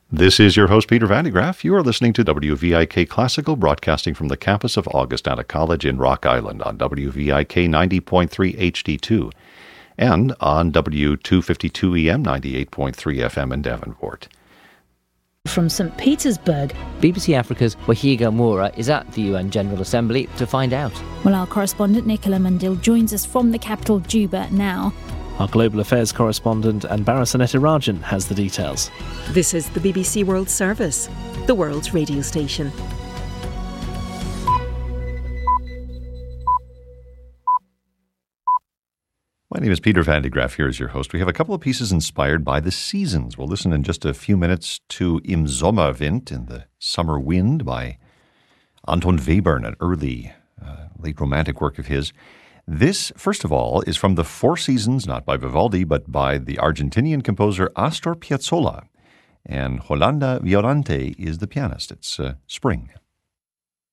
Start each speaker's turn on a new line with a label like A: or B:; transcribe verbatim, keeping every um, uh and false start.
A: This is your host, Peter Van de Graaff. You are listening to W V I K Classical, broadcasting from the campus of Augustana College in Rock Island on W V I K ninety point three H D two and on W two fifty-two E M ninety-eight point three F M in Devonport.
B: From Saint Petersburg,
C: B B C Africa's Wahiga Moura is at the U N General Assembly to find out.
B: Well, our correspondent Nicola Mandil joins us from the capital, Juba, now.
D: Our Global Affairs correspondent Anbara Sanetirajan has the details.
E: This is the B B C World Service, the world's radio station.
A: My name is Peter Van de Graaff. Here is your host. We have a couple of pieces inspired by the seasons. We'll listen in just a few minutes to Im Sommerwind, in the Summer Wind, by Anton Webern, an early, uh, late romantic work of his. This, first of all, is from the Four Seasons, not by Vivaldi, but by the Argentinian composer Astor Piazzolla. And Yolanda Violante is the pianist. It's uh, Spring.